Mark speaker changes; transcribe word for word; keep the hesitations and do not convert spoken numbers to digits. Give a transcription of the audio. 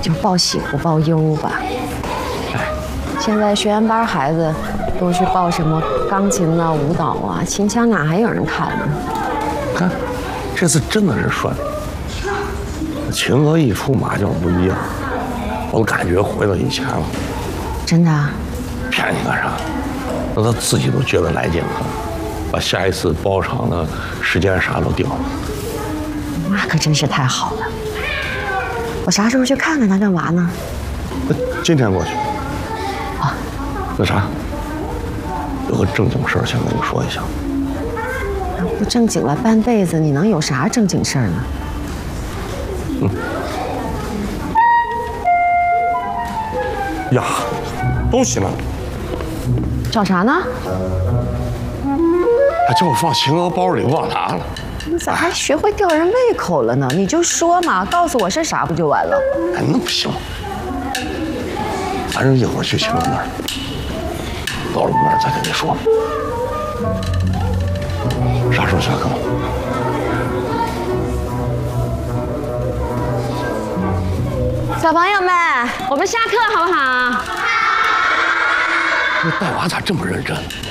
Speaker 1: 就报喜不报忧吧。现在学员班孩子都去报什么钢琴啊、舞蹈啊，秦腔哪还有人看呢？
Speaker 2: 看，这次真的是顺利。秦娥一出马就是不一样，我感觉回到以前了。
Speaker 1: 真的啊？
Speaker 2: 骗你干啥？那他自己都觉得来劲了，把下一次包场的时间啥都定了。
Speaker 1: 那可真是太好了。我啥时候去看看他干嘛呢？
Speaker 2: 今天过去。
Speaker 1: 啊，
Speaker 2: 那啥，有个正经事儿先跟你说一下。
Speaker 1: 不正经了半辈子，你能有啥正经事儿呢？
Speaker 2: 嗯。呀，东西呢？
Speaker 1: 找啥呢？
Speaker 2: 还叫我放秦娥包里，忘拿了。
Speaker 1: 你咋还学会吊人胃口了呢？你就说嘛，告诉我是啥不就完了？
Speaker 2: 哎，那不行。反正一会儿去秦娥那儿，到了那儿再跟你说。啥时候下课？
Speaker 1: 小朋友们，我们下课好不好？
Speaker 2: 这带娃咋这么认真？